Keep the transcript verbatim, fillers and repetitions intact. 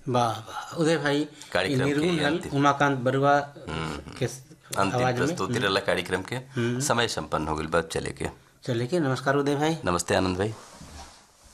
वाह वाह उदय भाई, कार्यक्रम के निर्गुण हल अंतिम उमाकांत बरुआ के अंतिम आवाज में प्रस्तुति रहला कार्यक्रम के। समय संपन्न हो गई, बात चले के चले के। नमस्कार उदय भाई। नमस्ते आनंद भाई।